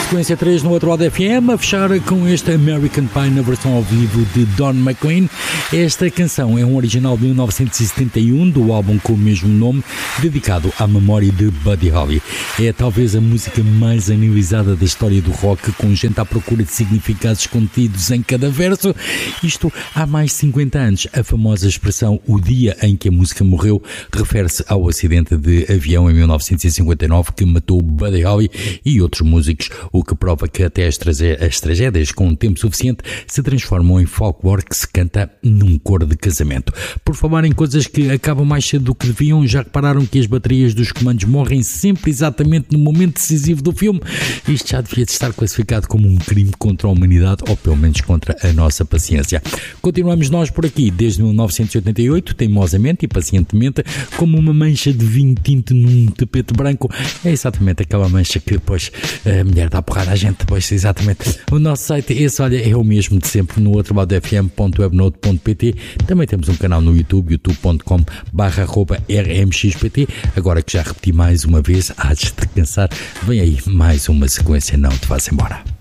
Sequência 3 no outro lado FM, a fechar com este American Pie na versão ao vivo de Don McLean. Esta canção é um original de 1971 do álbum com o mesmo nome, dedicado à memória de Buddy Holly. É talvez a música mais analisada da história do rock, com gente à procura de significados contidos em cada verso. Isto há mais de 50 anos. A famosa expressão "o dia em que a música morreu" refere-se ao acidente de avião em 1959 que matou Buddy Holly e outros músicos, o que prova que até as tragédias com tempo suficiente se transformam em folclore que se canta num coro de casamento. Por falar em coisas que acabam mais cedo do que deviam, já repararam que as baterias dos comandos morrem sempre exatamente no momento decisivo do filme? Isto já devia estar classificado como um crime contra a humanidade, ou pelo menos contra a nossa paciência. Continuamos nós por aqui desde 1988, teimosamente e pacientemente, como uma mancha de vinho tinto num tapete branco. É exatamente aquela mancha que depois a mulher dá porrada à gente, depois exatamente. O nosso site, esse, olha, é o mesmo de sempre, no outrobaldofm.webnode.pt. Também temos um canal no YouTube, youtube.com/rmxpt. Agora que já repeti mais uma vez, há de te cansar, vem aí mais uma sequência, não te vás embora.